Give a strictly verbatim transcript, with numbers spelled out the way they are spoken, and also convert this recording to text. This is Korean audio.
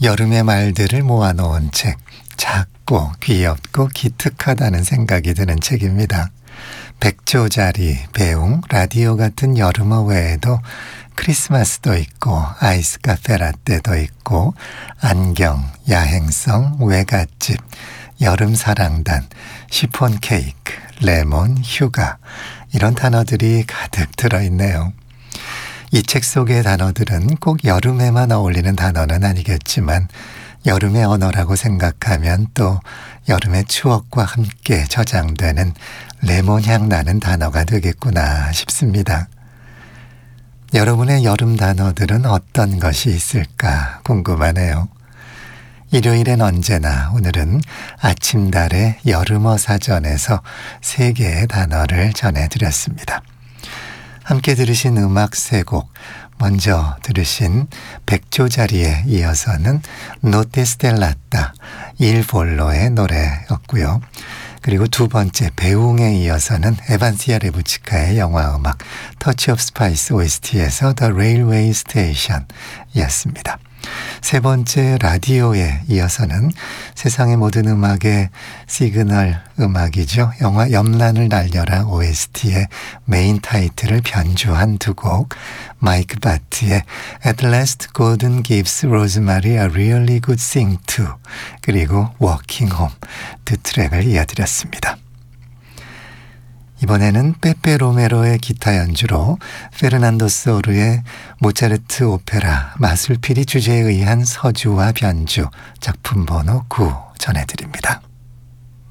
여름의 말들을 모아놓은 책, 작고 귀엽고 기특하다는 생각이 드는 책입니다. 백조자리, 배웅, 라디오 같은 여름어 외에도 크리스마스도 있고 아이스 카페 라떼도 있고 안경, 야행성, 외갓집, 여름사랑단, 시폰 케이크, 레몬, 휴가 이런 단어들이 가득 들어있네요. 이 책 속의 단어들은 꼭 여름에만 어울리는 단어는 아니겠지만 여름의 언어라고 생각하면 또 여름의 추억과 함께 저장되는 레몬향 나는 단어가 되겠구나 싶습니다. 여러분의 여름 단어들은 어떤 것이 있을까 궁금하네요. 일요일엔 언제나 오늘은 아침달의 여름어 사전에서 세 개의 단어를 전해드렸습니다. 함께 들으신 음악 세 곡, 먼저 들으신 백조자리에 이어서는 노테 스텔라타, 일 볼로의 노래였고요. 그리고 두 번째 배웅에 이어서는 에반시아 레부치카의 영화음악 터치 오브 스파이스 오에스티에서 The Railway Station 이었습니다. 세 번째 라디오에 이어서는 세상의 모든 음악의 시그널 음악이죠. 영화 염란을 날려라 오에스티의 메인 타이틀을 변주한 두 곡, 마이크 바트의 At Last Golden Gives Rosemary a Really Good Thing Too, 그리고 Walking Home 두 트랙을 이어드렸습니다. 이번에는 빼빼 로메로의 기타 연주로 페르난도 소르의 모차르트 오페라 마술피리 주제에 의한 서주와 변주 작품 번호 구 전해드립니다.